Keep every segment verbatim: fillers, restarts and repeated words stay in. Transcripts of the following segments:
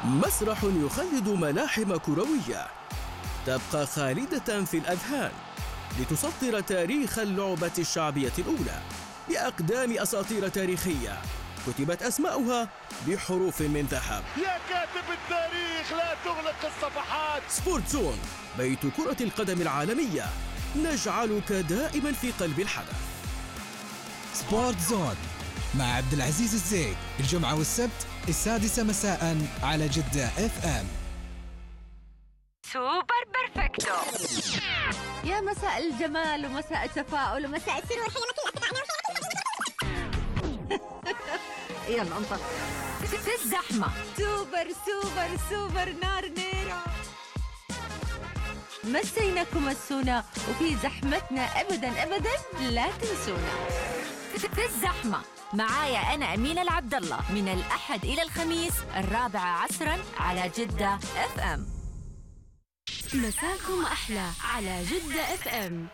مسرح يخلد ملاحم كروية تبقى خالدة في الأذهان لتسطر تاريخ اللعبة الشعبية الأولى بأقدام أساطير تاريخية كتبت أسماؤها بحروف من ذهب. يا كاتب التاريخ لا تغلق الصفحات. سبورت زون، بيت كرة القدم العالمية، نجعلك دائما في قلب الحدث. سبورت زون مع عبد العزيز الزيد الجمعة والسبت السادسة مساء على جدة اف ام. سوبر بيرفكتو. يا مساء الجمال ومساء التفاؤل ومساء السرور. يلا انطلق في الزحمة. سوبر سوبر سوبر نار نيرة. مسيناكم السونا وفي زحمتنا أبدا أبدا لا تنسونا. في الزحمة معايا أنا أمينة العبد الله من الأحد إلى الخميس الرابعة عصرا على جدة اف ام. مساكم أحلى على جدة اف ام.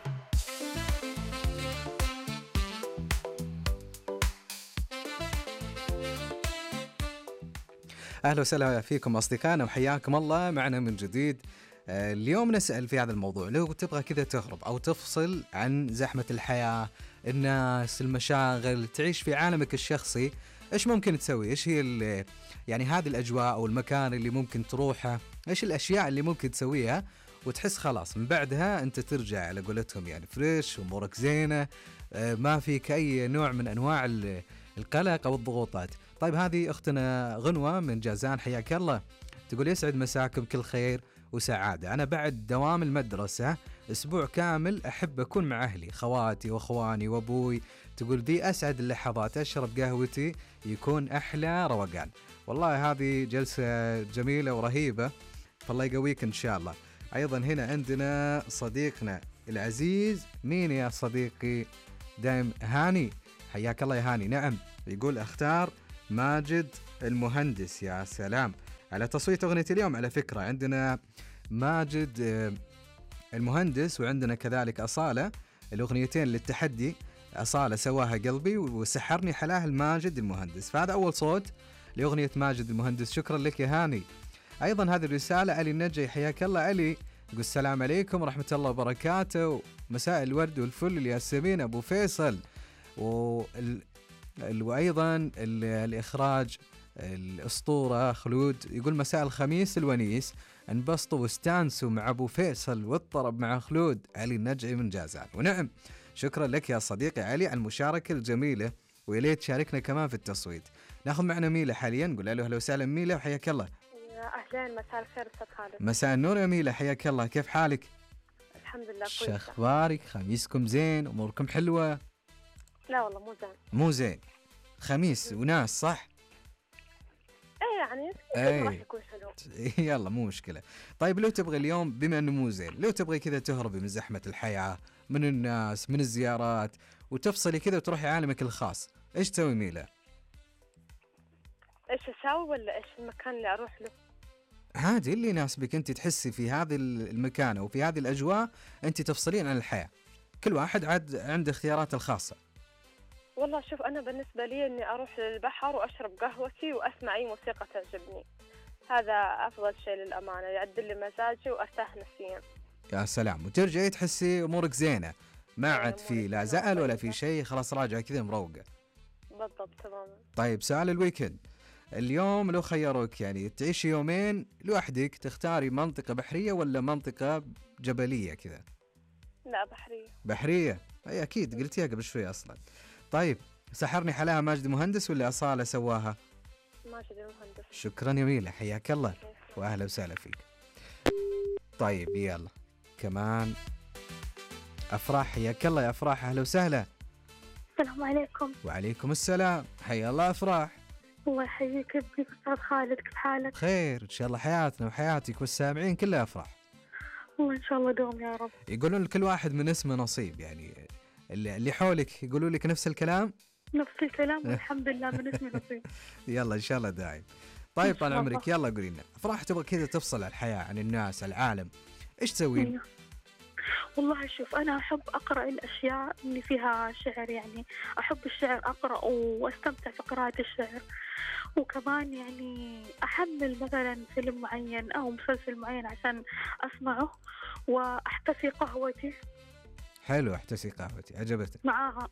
أهلا وسهلا فيكم أصدقائنا وحياكم الله معنا من جديد. اليوم نسأل في هذا الموضوع، لو تبغى كذا تهرب أو تفصل عن زحمة الحياة، الناس، المشاغل، تعيش في عالمك الشخصي، إيش ممكن تسوي؟ إيش هي يعني هذه الأجواء أو المكان اللي ممكن تروحه؟ إيش الأشياء اللي ممكن تسويها وتحس خلاص من بعدها أنت ترجع على قولتهم يعني فريش وأمورك زينة، ما فيك أي نوع من أنواع القلق أو الضغوطات. طيب هذه أختنا غنوة من جازان، حياك الله، تقول يسعد مساكم كل خير وسعادة. أنا بعد دوام المدرسة أسبوع كامل أحب أكون مع أهلي، خواتي وأخواني وأبوي. تقول ذي أسعد اللحظات، أشرب قهوتي يكون أحلى روقان. والله هذه جلسة جميلة ورهيبة، فالله يقويك إن شاء الله. أيضا هنا عندنا صديقنا العزيز، مين يا صديقي؟ دايم هاني، حياك الله يا هاني. نعم، يقول أختار ماجد المهندس. يا سلام على تصويت أغنية اليوم. على فكرة عندنا ماجد المهندس وعندنا كذلك أصالة، الأغنيتين للتحدي. أصالة سواها قلبي وسحرني حلاه الماجد المهندس، فهذا أول صوت لأغنية ماجد المهندس. شكرا لك يا هاني. أيضا هذه الرسالة علي النجي، حياك الله علي، يقول السلام عليكم ورحمة الله وبركاته، مساء الورد والفل الياسمين أبو فيصل، وال... وأيضا ال... الإخراج الأسطورة خلود، يقول مساء الخميس الونيس، انبسطوا واستانسوا مع أبو فيصل والطرب مع خلود. علي النجعي من جازان. ونعم، شكرا لك يا صديقي علي على المشاركة الجميلة، ويليت تشاركنا كمان في التصويت. ناخذ معنا ميلة حاليا، نقول له أهلا وسهلا ميلة وحياك الله. أهلين، مساء الخير أستاذ خالد. مساء النور يا ميلة، حياك الله، كيف حالك؟ الحمد لله كويسة. شو أخبارك؟ خميسكم زين؟ أموركم حلوة؟ لا والله مو زين. مو زين؟ خميس وناس صح؟ ايه يعني ايه راح يكون حلو. يلا مو مشكلة. طيب لو تبغي اليوم بما انه مو زين، لو تبغي كذا تهربي من زحمة الحياة، من الناس، من الزيارات، وتفصلي كذا وتروحي عالمك الخاص، ايش تسوي ميلة؟ ايش اسوي ولا ايش المكان اللي اروح له؟ عادي اللي يناسبك انت، تحسي في هذه المكان او في هذه الاجواء انت تفصلين عن الحياة. كل واحد عاد عنده اختياراته الخاصة. والله شوف، أنا بالنسبة لي إني أروح للبحر وأشرب قهوتي وأسمع أي موسيقى تعجبني، هذا أفضل شيء للأمانة، يعدل لي مزاجي وأرتاح نفسيا. يا سلام، وترجعي تحسي أمورك زينة، ما عاد في لا زعل ولا في شيء، خلاص راجعة كذا مروقة. بالضبط تماما. طيب سؤال الويكند اليوم، لو خيروك يعني تعيشي يومين لوحدك، تختاري منطقة بحرية ولا منطقة جبلية كذا؟ لا بحرية. بحرية، أي أكيد قلتيها قبل شوي أصلا. طيب سحرني حلاها ماجد مهندس ولا أصالة سواها؟ ماجد المهندس. شكرا يميلة، حياك الله وأهلا وسهلا فيك. طيب يلا كمان أفراح، حياك الله يا أفراح، أهلا وسهلا. السلام عليكم. وعليكم السلام، حيا الله أفراح. الله يحييك ابني أستاذ خالد، كيف حالك؟ خير إن شاء الله، حياتنا وحياتك والسامعين كلها أفراح. والله إن شاء الله دوم يا رب. يقولون لكل واحد من اسمه نصيب، يعني اللي حولك يقولوا لك نفس الكلام؟ نفس الكلام والحمد لله من اسمي نصيب. يلا إن شاء الله داعم. طيب طال عمرك، يلا قولي لنا أفراح، تبغى كذا تفصل عن الحياة، عن الناس، العالم، إيش تسوين؟ والله شوف، أنا أحب أقرأ الأشياء اللي فيها شعر، يعني أحب الشعر أقرأ واستمتع في قراءة الشعر، وكمان يعني أحمل مثلا فيلم معين أو مسلسل معين عشان أسمعه، وأحتسي قهوتي حلو، احتسي قهوتي، عجبتني معاها.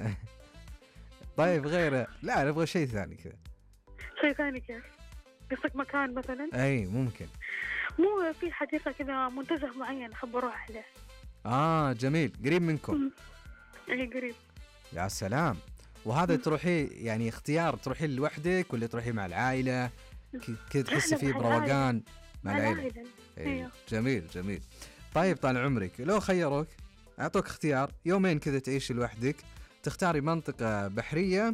طيب غيره؟ لا نبغى شيء ثاني كذا. شيء ثاني كيف؟ قصدك مكان مثلا؟ اي ممكن. مو في حديقة كذا منتزه معين أحب أروح عليه. اه جميل، قريب منكم؟ اي قريب. يا سلام. وهذا تروحي يعني اختيار تروحي لوحدك ولا تروحي مع العائلة كذا تحسي فيه بروقان؟ مع العائلة. ايه جميل جميل. طيب طال عمرك، لو خيروك اعطوك اختيار يومين كذا تعيش لوحدك، تختاري منطقة بحرية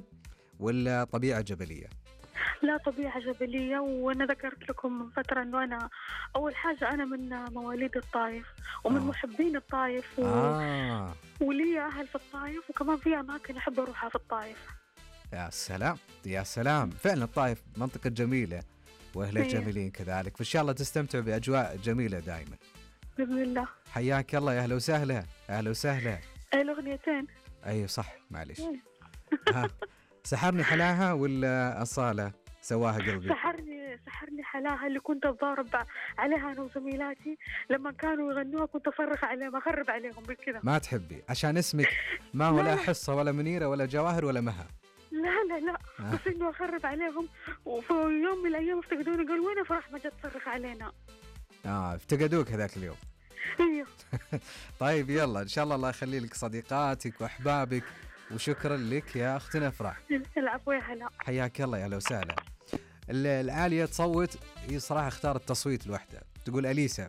ولا طبيعة جبلية؟ لا طبيعة جبلية. وأنا ذكرت لكم من فترة أنه أنا أول حاجة أنا من مواليد الطايف ومن آه. محبين الطايف و... آه. ولي أهل في الطايف، وكمان في أماكن أحب أروحها في الطايف. يا سلام يا سلام، فعلا الطايف منطقة جميلة وأهلها جميلين كذلك، فإن شاء الله تستمتعوا بأجواء جميلة دائما بإذن الله. حياك الله، يا أهلا وسهلا. أهلا وسهلا. أي الأغنيتين؟ أيوة صح معليش. ها سحرني حلاها ولا أصالة سواها قلبي؟ سحرني سحرني حلاها اللي كنت أتضارب عليها أنا وزميلاتي لما كانوا يغنوها، كنت أفرخ عليهم أخرب عليهم بالكذا. ما تحبي عشان اسمك ما هو لا حصة ولا منيرة ولا جواهر ولا مها؟ لا لا لا آه. بس إنه أخرب عليهم. وفي يوم من الأيام افتقدوني قالوا وين فرح ما جت تصرخ علينا. آه افتقدوك هذاك اليوم. ايوه. طيب يلا إن شاء الله الله يخلي لك صديقاتك وأحبابك، وشكرا لك يا أختنا أفراح. العفو يا هلا. حياك الله يا هلا وسهلا. العالية تصوت، هي صراحة اختارت التصويت لوحدها، تقول أليسا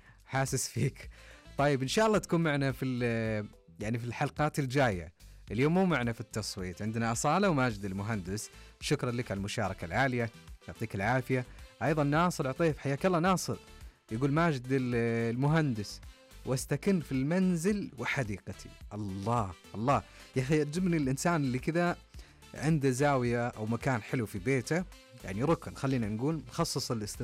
حاسس فيك. طيب إن شاء الله تكون معنا في يعني في الحلقات الجاية. اليوم مو معنا في التصويت، عندنا أصالة وماجد المهندس. شكرا لك على المشاركة العالية، يعطيك العافية. أيضا ناصر عطيف، حياك الله ناصر، يقول ماجد المهندس واستكن في المنزل وحديقتي. الله الله يا أخي، يعجبني الإنسان اللي كذا عنده زاوية أو مكان حلو في بيته، يعني ركن خلينا نقول مخصص للاسترخاء